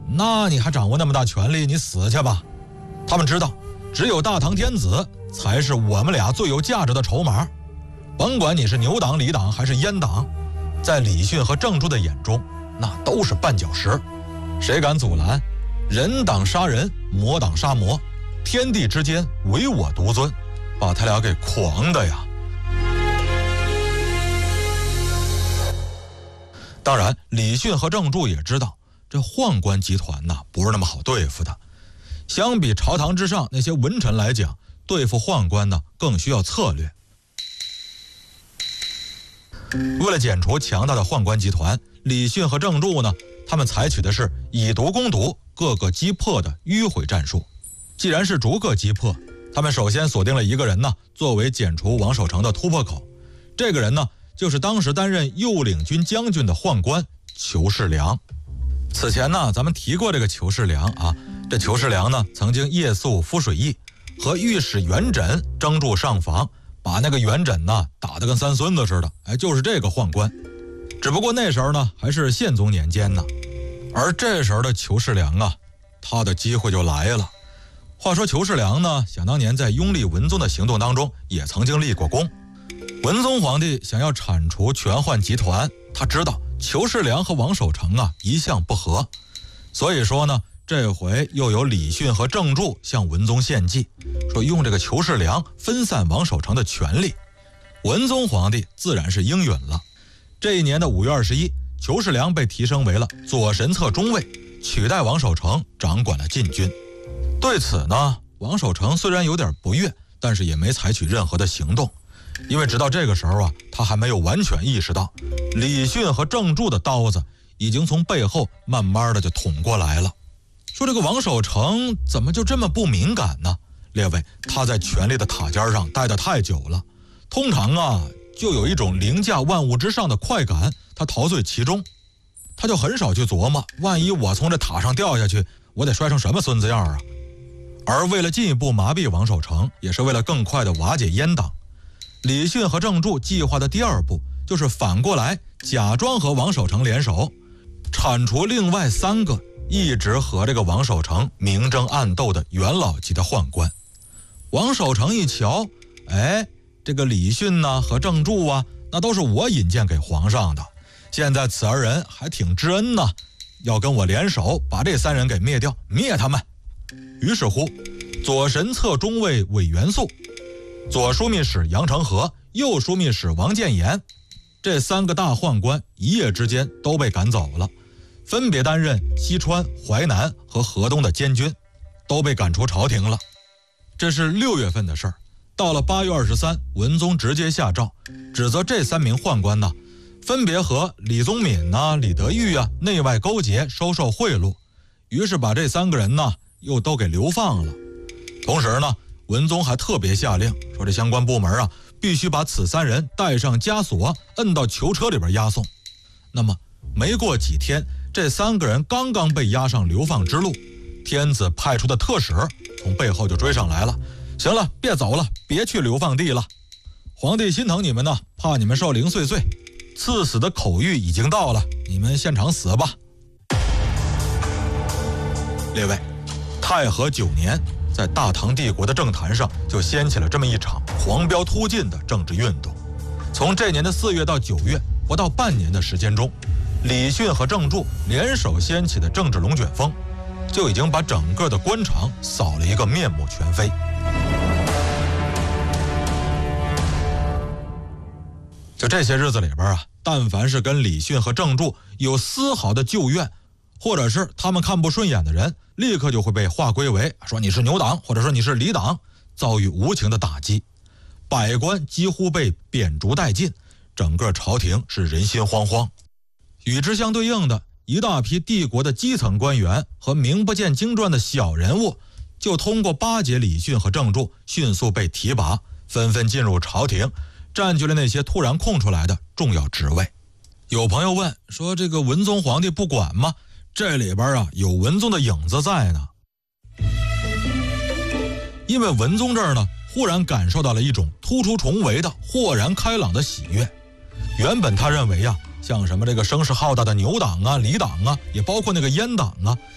那你还掌握那么大权力，你死去吧。他们知道只有大唐天子才是我们俩最有价值的筹码，甭管你是牛党、李党还是阉党，在李训和郑注的眼中那都是绊脚石，谁敢阻拦？人党杀人，魔党杀魔，天地之间唯我独尊，把他俩给狂的呀。当然李训和郑注也知道这宦官集团呢不是那么好对付的，相比朝堂之上那些文臣来讲，对付宦官呢更需要策略。为了剪除强大的宦官集团，李训和郑注呢，他们采取的是以毒攻毒，各个击破的迂回战术。既然是逐个击破，他们首先锁定了一个人呢，作为剪除王守成的突破口。这个人呢，就是当时担任右领军将军的宦官裘世良。此前呢，咱们提过这个裘世良啊，这裘世良呢，曾经夜宿涪水驿，和御史元稹争住上房，把那个元稹呢打得跟三孙子似的，就是这个宦官。只不过那时候呢还是宪宗年间呢，而这时候的裘世良啊，他的机会就来了。话说裘世良呢，想当年在拥立文宗的行动当中也曾经立过功。文宗皇帝想要铲除权宦集团，他知道裘世良和王守成啊一向不和，所以说呢，这回又有李训和郑注向文宗献计，说用这个裘世良分散王守成的权力。文宗皇帝自然是应允了。这一年的5月21，裘世良被提升为了左神策中尉，取代王守成掌管了禁军。对此呢，王守成虽然有点不悦，但是也没采取任何的行动，因为直到这个时候啊，他还没有完全意识到李训和郑注的刀子已经从背后慢慢的就捅过来了。说这个王守成怎么就这么不敏感呢？列位，他在权力的塔尖上待得太久了，通常啊就有一种凌驾万物之上的快感，他陶醉其中，他就很少去琢磨，万一我从这塔上掉下去，我得摔成什么孙子样啊。而为了进一步麻痹王守成，也是为了更快的瓦解阉党，李训和郑注计划的第二步就是反过来假装和王守成联手，铲除另外3个一直和这个王守成明争暗斗的元老级的宦官。王守成一瞧，这个李训呢和郑注啊，那都是我引荐给皇上的，现在此二人还挺知恩呢，要跟我联手把这3人给灭掉，灭他们。于是乎，左神策中尉韦元素、左枢密使杨承和、右枢密使王建言，这3个大宦官一夜之间都被赶走了，分别担任西川、淮南和河东的监军，都被赶出朝廷了。这是6月份的事儿。到了8月23，文宗直接下诏，指责这3名宦官呢，分别和李宗闵啊、李德裕啊内外勾结，收受贿赂，于是把这3个人呢又都给流放了。同时呢，文宗还特别下令说，这相关部门啊必须把此3人带上枷锁，摁到囚车里边押送。那么没过几天，这3个人刚刚被押上流放之路，天子派出的特使从背后就追上来了，行了，别走了，别去流放地了，皇帝心疼你们呢，怕你们受零碎罪，赐死的口谕已经到了，你们现场死吧。列位，太和9年，在大唐帝国的政坛上就掀起了这么一场狂飙突进的政治运动。从这年的4月到9月，不到半年的时间中，李训和郑注联手掀起的政治龙卷风，就已经把整个的官场扫了一个面目全非。就这些日子里边啊，但凡是跟李训和郑注有丝毫的旧怨，或者是他们看不顺眼的人，立刻就会被划归为说你是牛党，或者说你是李党，遭遇无情的打击，百官几乎被贬逐殆尽，整个朝廷是人心惶惶。与之相对应的，一大批帝国的基层官员和名不见经传的小人物，就通过巴结李训和郑注，迅速被提拔，纷纷进入朝廷，占据了那些突然空出来的重要职位。有朋友问说，这个文宗皇帝不管吗？这里边啊有文宗的影子在呢。因为文宗这儿呢，忽然感受到了一种突出重围的豁然开朗的喜悦。原本他认为啊，像什么这个声势浩大的牛党啊、李党啊，也包括那个阉党啊，